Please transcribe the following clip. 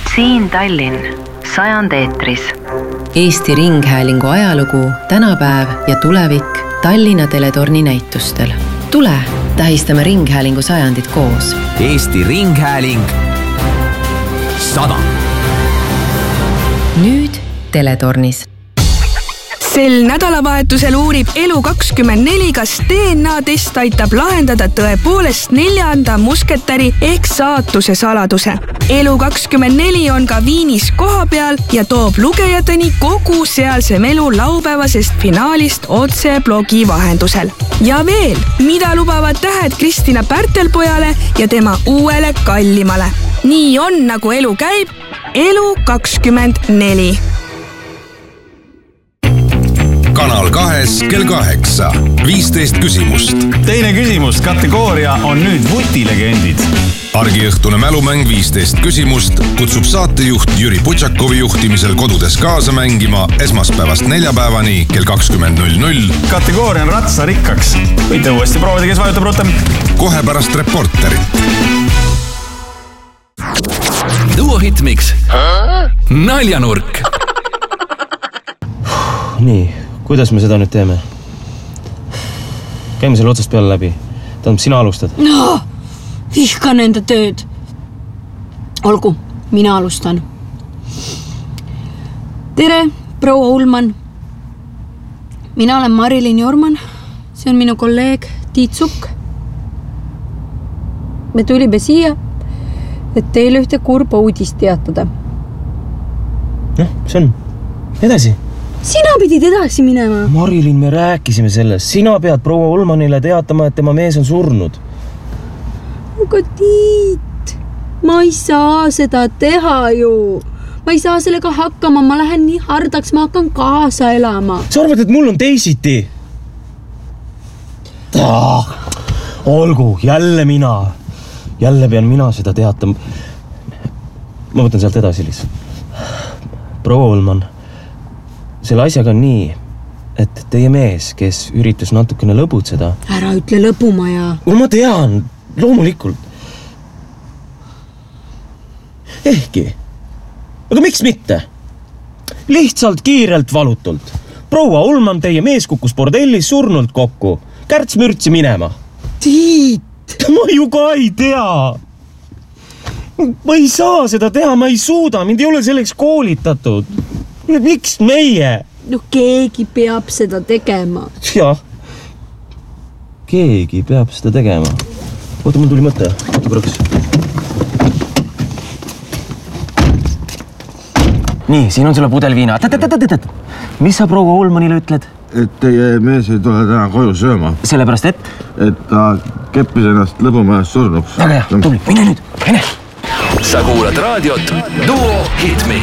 Siin Tallinn, 100 eetris. Eesti Ringhäälingu ajalugu, tänapäev ja tulevik Tallinna Teletorni näitustel. Tule, tähistame Ringhäälingu 100 koos. Eesti Ringhääling 100. Nüüd Teletornis. Sel nädalavahetusel uurib Elu24, kas DNA-test aitab lahendada tõepoolest 4. musketäri ehk saatuse saladuse. Elu24 on ka Viinis koha peal ja toob lugejateni kogu sealse melu laupäevasest finaalist otse blogi vahendusel. Ja veel, mida lubavad tähed Kristina Pärtelpojale ja tema uuele kallimale. Nii on, nagu elu käib, Elu24. Kanal 2 kell 8. 15 küsimust. Teine küsimus, kategooria on nüüd vutilegendid. Argiõhtune mälumäng 15 küsimust kutsub saatejuht Jüri Putšakovi juhtimisel kodudes kaasa mängima esmaspäevast neljapäevani kell 20.00. Kategooria on ratsarikkaks. Võite uuesti proovida, kes vajutab rutem. Kohe pärast reporterit. Duo hitmiks. Naljanurk. Nii, kuidas me seda nüüd teeme? Käime selle otsast peale läbi. Tähendab, sina alustad. No, vihkan enda tööd. Olgu, mina alustan. Tere, proua Ullmann. Mina olen Marilyn Jorman. See on minu kolleeg Tiit Sukk. Me tulime siia, et teile ühte kurba uudist teatada. Noh, see on. Edasi. Sina pidid edasi minema. Marilyn, me rääkisime sellest. Sina pead proua Ullmannile teatama, et tema mees on surnud. Aga Tiit, ma ei saa seda teha ju. Ma ei saa sellega hakkama, ma lähen nii hardaks, ma hakkan kaasa elama. Sa arvad, et mul on teisiti? Olgu, jälle mina. Jälle pean mina seda teatama. Ma võtan sealt edasi lihtsalt. Proua Ullmann, selle asjaga on nii, et teie mees, kes üritas natukene lõbutseda... Ära ütle lõpumaja. Ma tean, loomulikult. Ehkki. Aga miks mitte? Lihtsalt kiirelt valutult. Proua Ullmann, teie mees kukkus bordellis surnult kokku. Kärts mürtsi minema. Tiit! Ma ju ka ei tea. Ma ei saa seda teha, ma ei suuda. Mind ei ole selleks koolitatud. Miks meie? No keegi peab seda tegema. Jah. Keegi peab seda tegema. Oota, mul tuli mõte. Oota korraks. Nii, siin on sulle pudel viina. Mis sa proua Ullmannile ütled? Et teie mees ei tule täna koju sööma. Sellepärast, et? Et ta keppis ennast lõbumajas surnuks. Väga hea, tubli. Mine nüüd, mine! Sa kuulad raadiot Duo hitmiks.